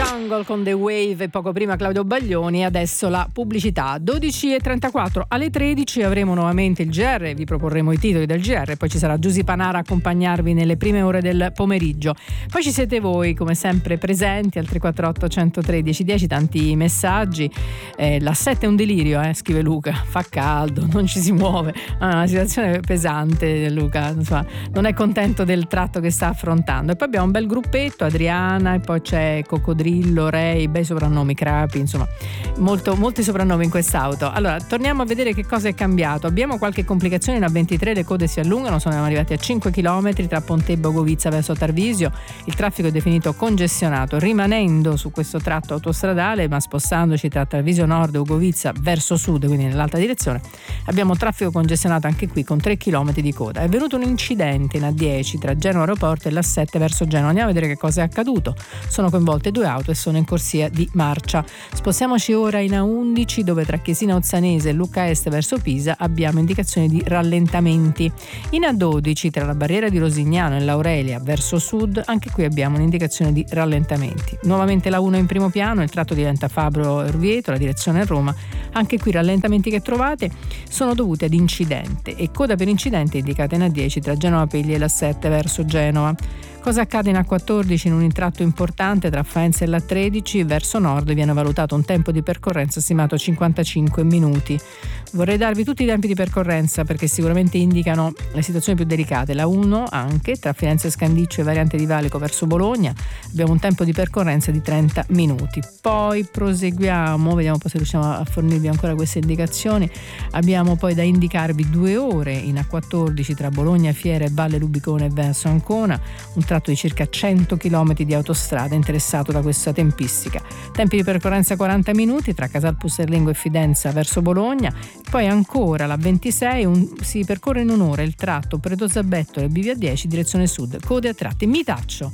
Jungle con The Wave e poco prima Claudio Baglioni. Adesso la pubblicità. 12:34, alle 13 avremo nuovamente il GR, vi proporremo i titoli del GR, poi ci sarà Giusy Panara a accompagnarvi nelle prime ore del pomeriggio. Poi ci siete voi come sempre presenti al 348 113 10, tanti messaggi. La 7 è un delirio, scrive Luca, fa caldo, non ci si muove, una situazione pesante. Luca, insomma, non è contento del tratto che sta affrontando. E poi abbiamo un bel gruppetto, Adriana, e poi c'è Coccodrillo, Ray, bei soprannomi, Crapi, insomma molti soprannomi in quest'auto. Allora torniamo a vedere che cosa è cambiato. Abbiamo qualche complicazione in A23, le code si allungano, sono arrivati a 5 km tra Pontebba e Govizza verso Tarvisio. Il traffico è definito congestionato, rimanendo su questo tratto autostradale ma spostandoci tra Tarvisio Nord e Ugovizza verso sud, quindi nell'alta direzione. Abbiamo traffico congestionato anche qui con 3 km di coda. È venuto un incidente in A10 tra Genova Aeroporto e l'A7 verso Genova. Andiamo a vedere che cosa è accaduto. Sono coinvolte 2 auto e sono in corsia di marcia. Spostiamoci ora in A11, dove tra Chiesina Ozzanese e Lucca Est verso Pisa abbiamo indicazioni di rallentamenti. In A12 tra la barriera di Rosignano e l'Aurelia verso sud, anche qui abbiamo un'indicazione di rallentamenti. Nuovamente la 1 in primo piano, il tratto diventa Fabro-Orvieto, la direzione Roma. Anche qui i rallentamenti che trovate sono dovuti ad incidente e coda per incidente indicata in A10 tra Genova Pegli e l'A7 verso Genova. Cosa accade in A14? In un tratto importante tra Faenza e l'A13 verso nord viene valutato un tempo di percorrenza stimato 55 minuti. Vorrei darvi tutti i tempi di percorrenza perché sicuramente indicano le situazioni più delicate. La 1 anche tra Firenze e Scandiccio e variante di Valico verso Bologna abbiamo un tempo di percorrenza di 30 minuti. Poi proseguiamo, vediamo se riusciamo a fornirvi ancora queste indicazioni. Abbiamo poi da indicarvi 2 ore in A14 tra Bologna, Fiera e Valle Rubicone verso Ancona, un tratto di circa 100 km di autostrada interessato da questa tempistica. Tempi di percorrenza 40 minuti tra Casal Pusterlengo e Fidenza verso Bologna. Poi ancora la 26 si percorre in un'ora il tratto Predozabetto e Bivia 10 direzione sud, code a tratti. Mi taccio.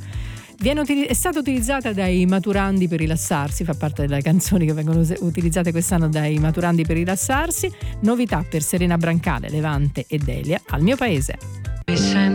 È stata utilizzata dai maturandi per rilassarsi, fa parte delle canzoni che vengono utilizzate quest'anno dai maturandi per rilassarsi. Novità per Serena Brancale, Levante e Delia, Al mio paese.